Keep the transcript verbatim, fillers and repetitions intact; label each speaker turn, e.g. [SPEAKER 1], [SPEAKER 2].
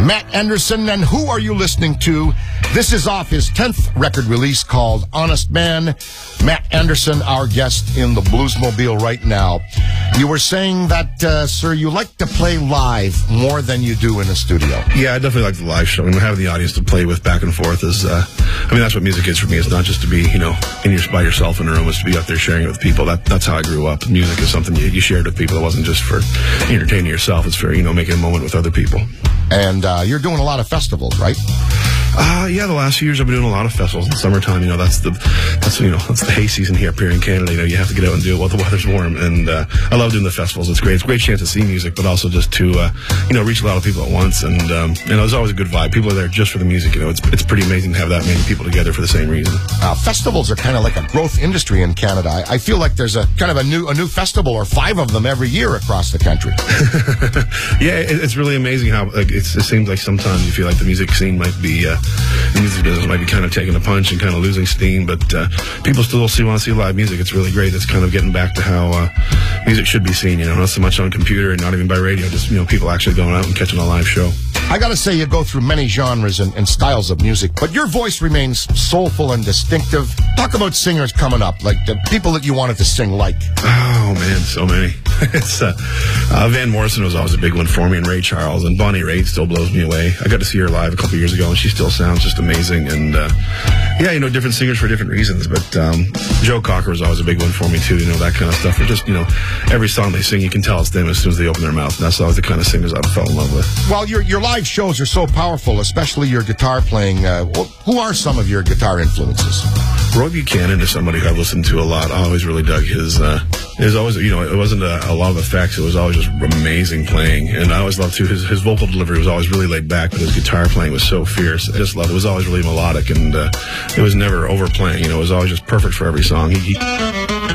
[SPEAKER 1] Matt Anderson, and who are you listening to? This is off his tenth record release called Honest Man. Matt Anderson, our guest in the Bluesmobile right now. You were saying that, uh, sir, you like to play live more than you do in a studio.
[SPEAKER 2] Yeah, I definitely like the live show. I mean, having the audience to play with back and forth is, uh, I mean, that's what music is for me. It's not just to be, you know, in your, by yourself in a room. It's to be out there sharing it with people. That, that's how I grew up. Music is something you, you shared with people. It wasn't just for entertaining yourself. It's for, you know, making a moment with other people.
[SPEAKER 1] And uh, you're doing a lot of festivals, right?
[SPEAKER 2] Uh, yeah, the last few years I've been doing a lot of festivals in the summertime. You know, that's the, that's, you know, that's the hay season here up here in Canada. You know, you have to get out and do it while the weather's warm. And, uh, I love doing the festivals. It's great. It's a great chance to see music, but also just to, uh, you know, reach a lot of people at once. And, um, you know, there's always a good vibe. People are there just for the music. You know, it's, it's pretty amazing to have that many people together for the same reason.
[SPEAKER 1] Uh, festivals are kind of like a growth industry in Canada. I, I feel like there's a kind of a new, a new festival or five of them every year across the country.
[SPEAKER 2] Yeah, it, it's really amazing how, like, it's, it seems like sometimes you feel like the music scene might be, uh, the music business might be kind of taking a punch and kind of losing steam, but uh, people still see, want to see live music. It's really great. It's kind of getting back to how uh, music should be seen, you know, not so much on computer and not even by radio, just, you know, people actually going out and catching a live show.
[SPEAKER 1] I gotta say, you go through many genres and, and styles of music, but your voice remains soulful and distinctive. Talk about singers coming up, like the people that you wanted to sing like.
[SPEAKER 2] Oh, man, so many. it's uh, uh, Van Morrison was always a big one for me, and Ray Charles, and Bonnie Raitt still blows me away. I got to see her live a couple years ago, and she still sounds just amazing. And uh, yeah, you know, different singers for different reasons, but um, Joe Cocker was always a big one for me too. You know, that kind of stuff. Or just, you know, every song they sing, you can tell it's them as soon as they open their mouth. And that's always the kind of singers I fell in love with.
[SPEAKER 1] Well, your your live shows are so powerful, especially your guitar playing. Uh, who are some of your guitar influences?
[SPEAKER 2] Roy Buchanan is somebody who I've listened to a lot. I always really dug his, uh, his always, you know, it wasn't a, a lot of effects. It was always just amazing playing. And I always loved too, his, his vocal delivery was always really laid back, but his guitar playing was so fierce. I just loved it. It was always really melodic, and uh, it was never overplaying. You know, it was always just perfect for every song. He, he